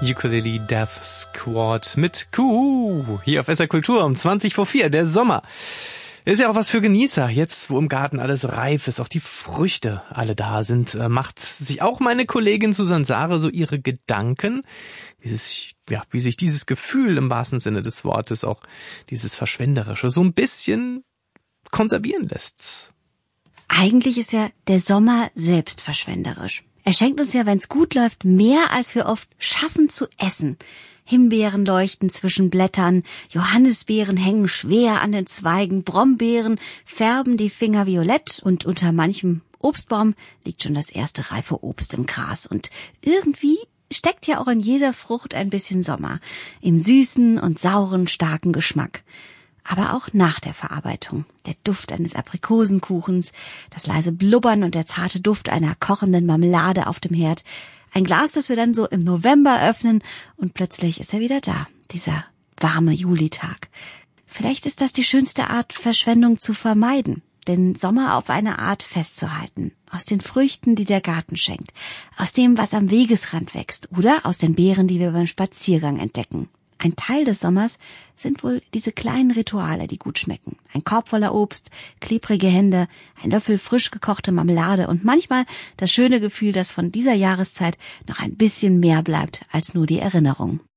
Ukulele Death Squad mit Kuhu hier auf SR Kultur um 4:20. Der Sommer ist ja auch was für Genießer. Jetzt, wo im Garten alles reif ist, auch die Früchte alle da sind, macht sich auch meine Kollegin Susanne Sare so ihre Gedanken, wie sich dieses Gefühl im wahrsten Sinne des Wortes, auch dieses Verschwenderische, so ein bisschen konservieren lässt. Eigentlich ist ja der Sommer selbst verschwenderisch. Er schenkt uns ja, wenn es gut läuft, mehr als wir oft schaffen zu essen. Himbeeren leuchten zwischen Blättern, Johannisbeeren hängen schwer an den Zweigen, Brombeeren färben die Finger violett und unter manchem Obstbaum liegt schon das erste reife Obst im Gras. Und irgendwie steckt ja auch in jeder Frucht ein bisschen Sommer, im süßen und sauren, starken Geschmack. Aber auch nach der Verarbeitung. Der Duft eines Aprikosenkuchens, das leise Blubbern und der zarte Duft einer kochenden Marmelade auf dem Herd. Ein Glas, das wir dann so im November öffnen und plötzlich ist er wieder da, dieser warme Julitag. Vielleicht ist das die schönste Art, Verschwendung zu vermeiden, den Sommer auf eine Art festzuhalten. Aus den Früchten, die der Garten schenkt, aus dem, was am Wegesrand wächst oder aus den Beeren, die wir beim Spaziergang entdecken. Ein Teil des Sommers sind wohl diese kleinen Rituale, die gut schmecken. Ein Korb voller Obst, klebrige Hände, ein Löffel frisch gekochte Marmelade und manchmal das schöne Gefühl, dass von dieser Jahreszeit noch ein bisschen mehr bleibt als nur die Erinnerung.